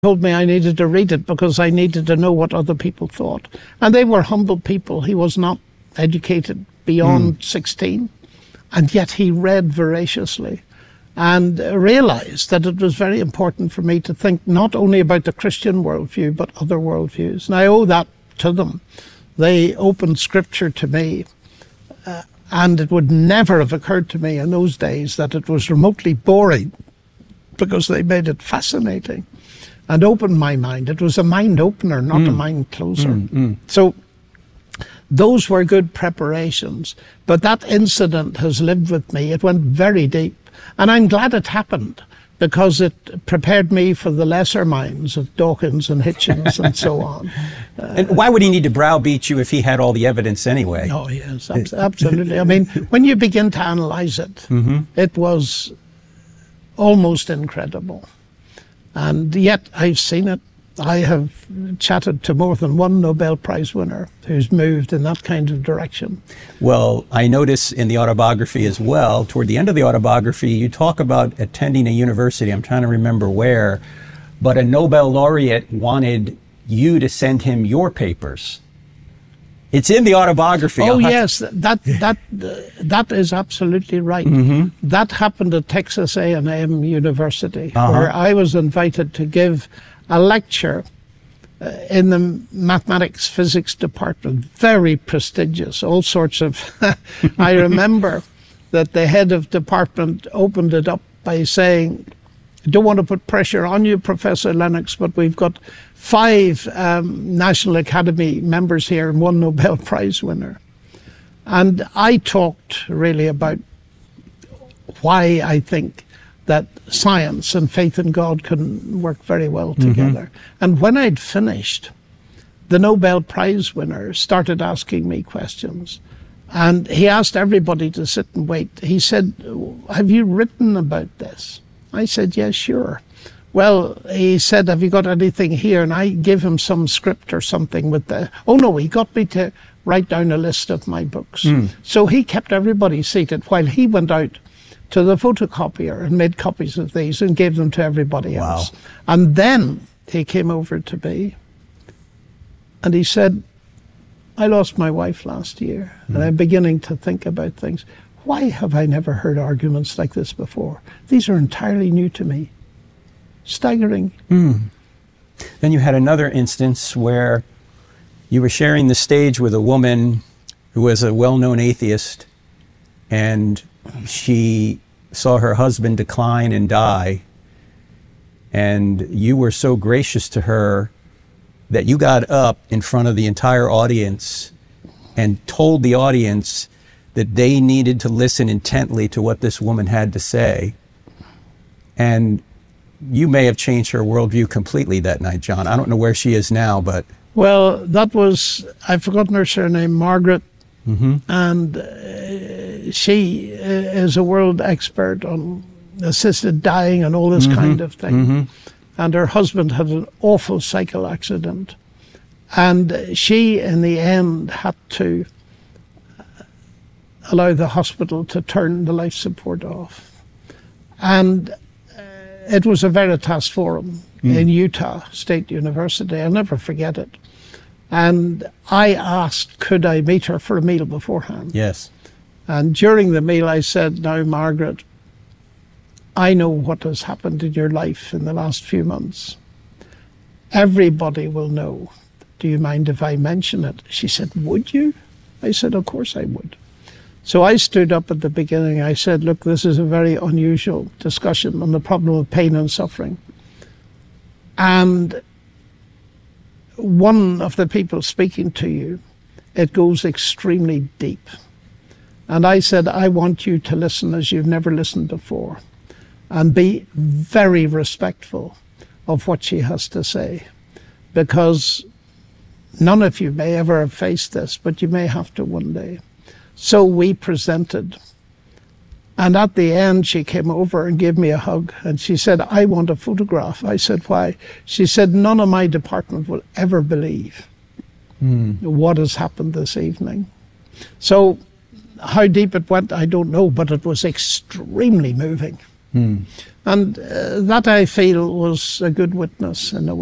told me I needed to read it because I needed to know what other people thought. And they were humble people. He was not educated beyond 16, and yet he read voraciously and realized that it was very important for me to think not only about the Christian worldview, but other worldviews. And I owe that to them. They opened Scripture to me, and it would never have occurred to me in those days that it was remotely boring, because they made it fascinating and opened my mind. It was a mind opener, not a mind closer. So those were good preparations. But that incident has lived with me. It went very deep. And I'm glad it happened, because it prepared me for the lesser minds of Dawkins and Hitchens and so on. And why would he need to browbeat you if he had all the evidence anyway? Oh, yes, absolutely. I mean, when you begin to analyze it, it was almost incredible. And yet I've seen it. I have chatted to more than one Nobel Prize winner who's moved in that kind of direction. Well, I notice in the autobiography as well, toward the end of the autobiography, you talk about attending a university. I'm trying to remember where, but a Nobel laureate wanted you to send him your papers. It's in the autobiography. Oh, yes, that is absolutely right. That happened at Texas A&M University, where I was invited to give a lecture in the mathematics physics department, very prestigious, all sorts of... I remember that the head of department opened it up by saying, I don't want to put pressure on you, Professor Lennox, but we've got 5 National Academy members here and 1 Nobel Prize winner. And I talked really about why I think that science and faith in God can work very well together. And when I'd finished, the Nobel Prize winner started asking me questions. And he asked everybody to sit and wait. He said, have you written about this? I said, yes, sure. Well, he said, have you got anything here? And I gave him some script or something with the... Oh, no, he got me to write down a list of my books. So he kept everybody seated while he went out to the photocopier and made copies of these and gave them to everybody else. And then he came over to me and he said, I lost my wife last year and I'm beginning to think about things. Why have I never heard arguments like this before? These are entirely new to me. Staggering. Then you had another instance where you were sharing the stage with a woman who was a well-known atheist, and she saw her husband decline and die, and you were so gracious to her that you got up in front of the entire audience and told the audience that they needed to listen intently to what this woman had to say. And you may have changed her worldview completely that night, John. I don't know where she is now, but... Well, that was, I've forgotten her surname, Margaret. And she is a world expert on assisted dying and all this kind of thing. And her husband had an awful cycle accident. And she, in the end, had to allow the hospital to turn the life support off. And it was a Veritas Forum in Utah State University. I'll never forget it. And I asked, could I meet her for a meal beforehand? Yes. And during the meal I said, now, Margaret, I know what has happened in your life in the last few months. Everybody will know. Do you mind if I mention it? She said, would you? I said, of course I would. So I stood up at the beginning. I said, look, this is a very unusual discussion on the problem of pain and suffering. And one of the people speaking to you, it goes extremely deep. And I said, I want you to listen as you've never listened before and be very respectful of what she has to say, because none of you may ever have faced this, but you may have to one day. So we presented. And at the end, she came over and gave me a hug. And she said, I want a photograph. I said, why? She said, none of my department will ever believe what has happened this evening. So how deep it went, I don't know, but it was extremely moving. And that I feel was a good witness in a way.